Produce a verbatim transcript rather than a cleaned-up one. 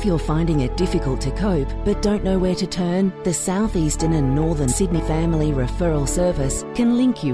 If you're finding it difficult to cope but don't know where to turn, the South Eastern and Northern Sydney Family Referral Service can link you